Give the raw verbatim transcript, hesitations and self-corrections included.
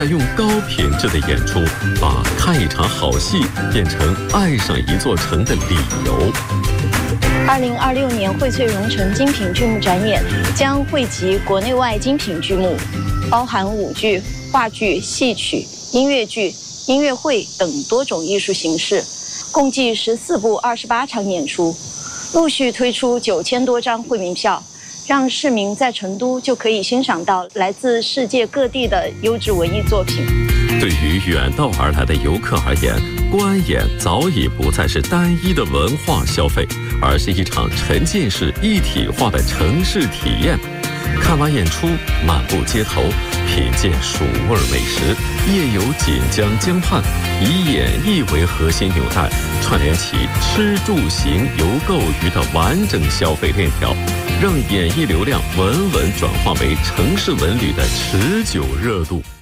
用高品质的演出，把看一场好戏变成爱上一座城的理由。 二零二六年荟萃蓉城精品剧目展演将汇集国内外精品剧目，包含舞剧、话剧、戏曲、音乐剧、音乐会等多种艺术形式，共计十四部二十八场演出，陆续推出九千多张惠民票，让市民在成都就可以欣赏到来自世界各地的优质文艺作品。 对于远道而来的游客而言，观演早已不再是单一的文化消费，而是一场沉浸式一体化的城市体验。看完演出，漫步街头，品鉴蜀味美食，夜游锦江江畔，以演艺为核心纽带，串联起吃住行游购娱的完整消费链条，让演艺流量稳稳转化为城市文旅的持久热度。